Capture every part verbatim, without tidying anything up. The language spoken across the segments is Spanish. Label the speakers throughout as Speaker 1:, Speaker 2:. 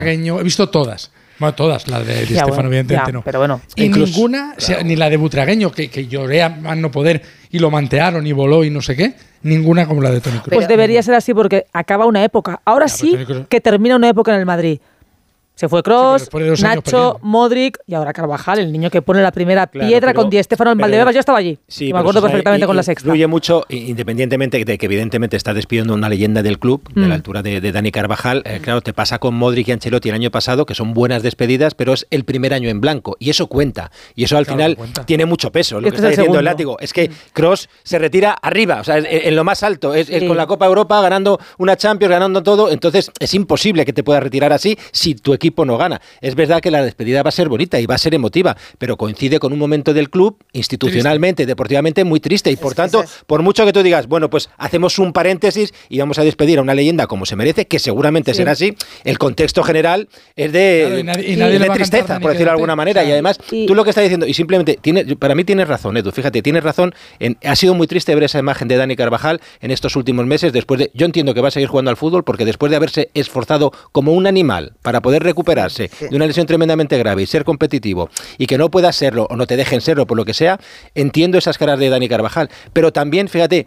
Speaker 1: He visto todas. Bueno, todas, las de Di Stéfano, bueno, evidentemente ya, no.
Speaker 2: Pero bueno,
Speaker 1: y incluso, ninguna, claro. o sea, ni la de Butragueño, que, que lloré a más no poder y lo mantearon y voló y no sé qué, ninguna como la de Toni Kroos.
Speaker 2: Pues debería ser así porque acaba una época. Ahora ya, sí que termina una época en el Madrid. Se fue Kroos, sí, Nacho, Modric y ahora Carvajal, el niño que pone la primera claro, piedra pero, con Di Stéfano en Valdebebas. Yo estaba allí.
Speaker 3: Sí,
Speaker 2: me acuerdo perfectamente
Speaker 3: y,
Speaker 2: con la sexta.
Speaker 3: Influye mucho, independientemente de que evidentemente estás despidiendo una leyenda del club, mm. de la altura de, de Dani Carvajal. Eh, claro, te pasa con Modric y Ancelotti el año pasado, que son buenas despedidas, pero es el primer año en blanco. Y eso cuenta. Y eso al claro, final cuenta. tiene mucho peso. Lo que está diciendo el látigo es que Kroos se retira arriba, o sea, en, en lo más alto. Es, sí. es con la Copa Europa, ganando una Champions, ganando todo. Entonces es imposible que te puedas retirar así si tu equipo no gana. Es verdad que la despedida va a ser bonita y va a ser emotiva, pero coincide con un momento del club, institucionalmente, triste. deportivamente, muy triste. Y por es tanto, es... por mucho que tú digas, bueno, pues hacemos un paréntesis y vamos a despedir a una leyenda como se merece, que seguramente sí. será así, el contexto general es de, claro, y nadie, y nadie de tristeza, por decirlo de alguna manera. O sea, y además, y... tú lo que estás diciendo, y simplemente, tiene, para mí tienes razón, Edu, fíjate, tienes razón, en, ha sido muy triste ver esa imagen de Dani Carvajal en estos últimos meses, después de, yo entiendo que va a seguir jugando al fútbol, porque después de haberse esforzado como un animal para poder recuperarse sí. de una lesión tremendamente grave y ser competitivo y que no puedas serlo o no te dejen serlo por lo que sea, entiendo esas caras de Dani Carvajal, pero también, fíjate,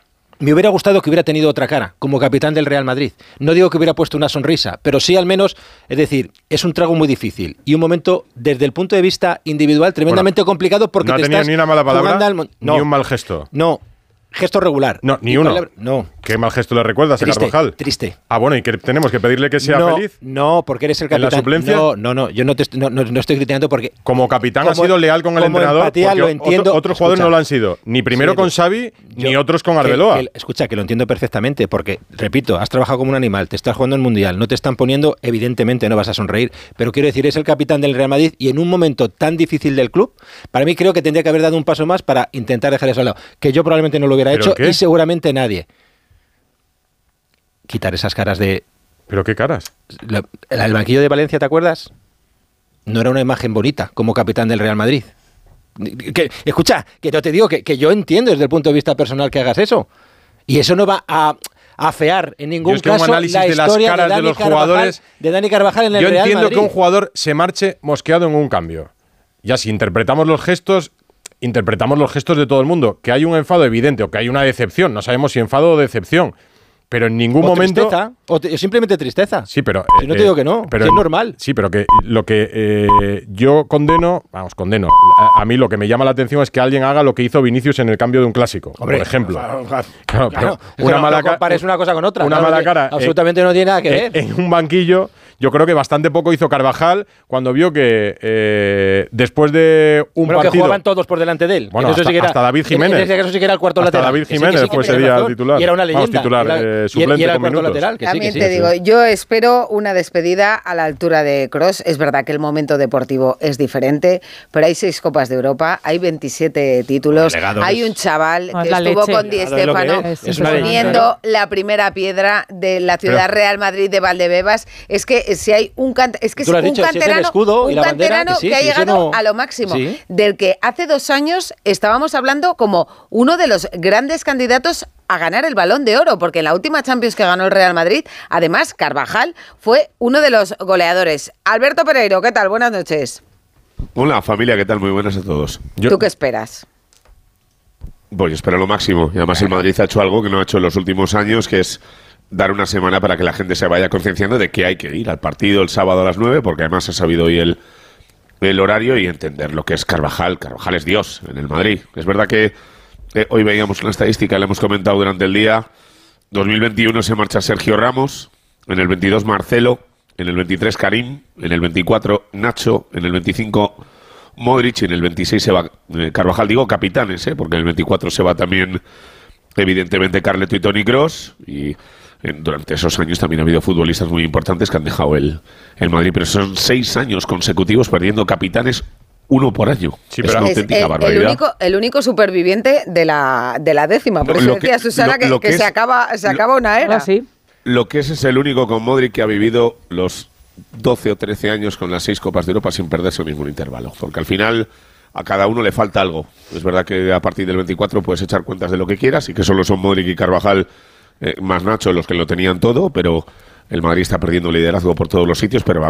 Speaker 3: me hubiera gustado que hubiera tenido otra cara como capitán del Real Madrid. No digo que hubiera puesto una sonrisa, pero sí al menos, es decir, es un trago muy difícil y un momento desde el punto de vista individual tremendamente bueno, complicado porque
Speaker 4: no
Speaker 3: te
Speaker 4: tenía
Speaker 3: estás
Speaker 4: ni una mala palabra
Speaker 3: al,
Speaker 4: no,
Speaker 3: ni
Speaker 4: un mal gesto.
Speaker 3: No. Gesto regular.
Speaker 4: No, ni uno.
Speaker 3: Palabra, no.
Speaker 4: ¿Qué mal gesto le recuerdas
Speaker 3: triste,
Speaker 4: a Carvajal?
Speaker 3: Triste.
Speaker 4: Ah, bueno, ¿y que tenemos que pedirle que sea
Speaker 3: no,
Speaker 4: feliz?
Speaker 3: No, porque eres el capitán.
Speaker 4: ¿En la suplencia?
Speaker 3: No, no, no. Yo no, te, no, no, no estoy criticando porque...
Speaker 4: Como capitán
Speaker 3: como,
Speaker 4: ha sido leal con el entrenador.
Speaker 3: Empatía, lo entiendo.
Speaker 4: Otro, otros jugadores
Speaker 3: escucha,
Speaker 4: no lo han sido. Ni primero sí, con Xavi, yo, ni otros con Arbeloa.
Speaker 3: Que, que, escucha, que lo entiendo perfectamente porque, repito, has trabajado como un animal, te estás jugando el Mundial, no te están poniendo, evidentemente no vas a sonreír, pero quiero decir, es el capitán del Real Madrid y en un momento tan difícil del club, para mí creo que tendría que haber dado un paso más para intentar dejar eso al lado. Que yo probablemente no lo hubiera hecho y seguramente nadie. Quitar esas caras de...
Speaker 4: ¿Pero qué caras?
Speaker 3: La, el banquillo de Valencia, ¿te acuerdas? No era una imagen bonita como capitán del Real Madrid. Que, escucha, que yo te digo que, que yo entiendo desde el punto de vista personal que hagas eso. Y eso no va a... afear en ningún
Speaker 4: es que
Speaker 3: caso
Speaker 4: un análisis
Speaker 3: la
Speaker 4: de las
Speaker 3: historia
Speaker 4: caras
Speaker 3: de, Dani
Speaker 4: de los
Speaker 3: Carvajal,
Speaker 4: jugadores
Speaker 3: de Dani Carvajal en el
Speaker 4: yo
Speaker 3: Real Madrid.
Speaker 4: Yo entiendo que un jugador se marche mosqueado en un cambio. Ya si interpretamos los gestos, interpretamos los gestos de todo el mundo. Que hay un enfado evidente o que hay una decepción. No sabemos si enfado o decepción. Pero en ningún
Speaker 3: o
Speaker 4: momento...
Speaker 3: Tristeza, o te, simplemente tristeza.
Speaker 4: Sí, pero...
Speaker 3: Si no te digo que no,
Speaker 4: pero,
Speaker 3: que es normal.
Speaker 4: Sí, pero que lo que eh, yo condeno... Vamos, condeno. A, a mí lo que me llama la atención es que alguien haga lo que hizo Vinicius en el cambio de un clásico, Hombre, por ejemplo. Claro, claro,
Speaker 3: claro, claro. Una no, mala cara... No compares una cosa con otra.
Speaker 4: Una
Speaker 3: claro,
Speaker 4: mala cara...
Speaker 3: Absolutamente
Speaker 4: eh,
Speaker 3: no tiene nada que ver.
Speaker 4: En un banquillo... Yo creo que bastante poco hizo Carvajal cuando vio que eh, después de un
Speaker 3: bueno,
Speaker 4: partido...
Speaker 3: que jugaban todos por delante de él.
Speaker 4: Bueno, hasta,
Speaker 3: sí era,
Speaker 4: hasta David Jiménez.
Speaker 3: En ese caso sí que era el cuarto
Speaker 4: hasta
Speaker 3: lateral.
Speaker 4: David Jiménez
Speaker 3: sí sí
Speaker 4: fue ese día titular.
Speaker 3: Y era una leyenda.
Speaker 4: Vamos, titular,
Speaker 3: y era,
Speaker 4: eh, suplente
Speaker 3: y era el
Speaker 4: con
Speaker 3: cuarto
Speaker 4: minutos.
Speaker 3: lateral. Que
Speaker 5: También
Speaker 3: sí,
Speaker 5: te
Speaker 3: que sí,
Speaker 5: digo,
Speaker 3: sí.
Speaker 5: yo espero una despedida a la altura de Kroos. Es verdad que el momento deportivo es diferente, pero hay seis Copas de Europa, hay veintisiete títulos, hay un chaval
Speaker 2: no,
Speaker 5: que estuvo
Speaker 2: leche.
Speaker 5: con Di Stéfano poniendo la primera piedra de la ciudad pero, Real Madrid de Valdebebas. Es que si hay un can, es que es un
Speaker 3: dicho,
Speaker 5: canterano,
Speaker 3: si es el escudo
Speaker 5: un
Speaker 3: y la bandera,
Speaker 5: canterano
Speaker 3: que, sí,
Speaker 5: que ha
Speaker 3: sí,
Speaker 5: llegado
Speaker 3: no...
Speaker 5: a lo máximo,
Speaker 3: ¿Sí?
Speaker 5: del que hace dos años estábamos hablando como uno de los grandes candidatos a ganar el Balón de Oro, porque en la última Champions que ganó el Real Madrid, además, Carvajal fue uno de los goleadores. Alberto Pereiro, ¿qué tal? Buenas noches.
Speaker 6: Hola, familia, ¿qué tal? Muy buenas a todos.
Speaker 5: Yo... ¿Tú qué esperas?
Speaker 6: Pues espero lo máximo. Y además el Madrid ha hecho algo que no ha hecho en los últimos años, que es dar una semana para que la gente se vaya concienciando de que hay que ir al partido el sábado a las nueve, porque además ha sabido hoy el, el horario y entender lo que es Carvajal. Carvajal es Dios en el Madrid. Es verdad que eh, hoy veíamos una estadística, la hemos comentado durante el día. dos mil veintiuno se marcha Sergio Ramos, en el veintidós Marcelo, en el veintitrés Karim, en el veinticuatro Nacho, en el veinticinco Modric y en el veintiséis se va eh, Carvajal. Digo capitanes, eh, porque en el veinticuatro se va también evidentemente Carleto y Toni Kroos y durante esos años también ha habido futbolistas muy importantes que han dejado el, el Madrid, pero son seis años consecutivos perdiendo capitanes, uno por año.
Speaker 4: Sí,
Speaker 6: es
Speaker 4: pero
Speaker 6: una
Speaker 5: es
Speaker 6: auténtica
Speaker 5: el,
Speaker 6: barbaridad.
Speaker 5: El único, el único superviviente de la, de la décima. Por
Speaker 6: No,
Speaker 5: eso
Speaker 6: lo
Speaker 5: decía
Speaker 6: que-
Speaker 5: Susana
Speaker 6: lo-
Speaker 5: que,
Speaker 6: lo
Speaker 5: que
Speaker 6: que
Speaker 5: se
Speaker 6: es-
Speaker 5: acaba, se
Speaker 6: lo-
Speaker 5: acaba una era.
Speaker 2: Ah, sí.
Speaker 6: Lo que es es el único con Modric que ha vivido los doce o trece años con las seis Copas de Europa sin perderse ningún intervalo, porque al final a cada uno le falta algo. Es verdad que a partir del veinticuatro puedes echar cuentas de lo que quieras y que solo son Modric y Carvajal eh, más Nacho los que lo tenían todo, pero El Madrid está perdiendo liderazgo por todos los sitios, pero